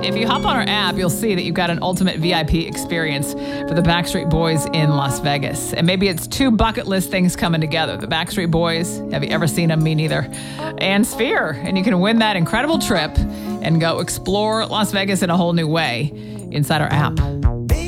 If you hop on our app, you'll see that you've got an ultimate VIP experience for the Backstreet Boys in Las Vegas. And maybe it's two bucket list things coming together. The Backstreet Boys, have you ever seen them? Me neither. And Sphere. And you can win that incredible trip and go explore Las Vegas in a whole new way inside our app.